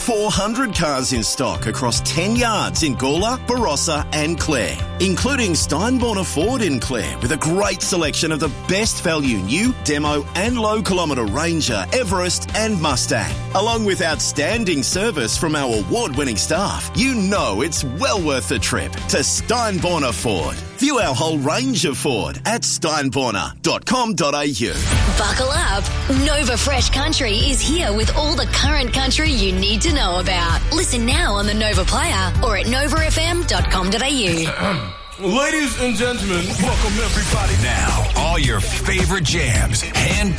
400 cars in stock across 10 yards in Gawler, Barossa and Clare, including Steinborner Ford in Clare with a great selection of the best value new, demo and low kilometre Ranger, Everest and Mustang. Along with outstanding service from our award-winning staff, you know it's well worth the trip to Steinborner Ford. View our whole range of Ford at steinborner.com.au. Buckle up. Nova Fresh Country is here with all the current country you need to know about. Listen now on the Nova Player or at novafm.com.au. Ladies and gentlemen, welcome everybody. Now, all your favorite jams, hand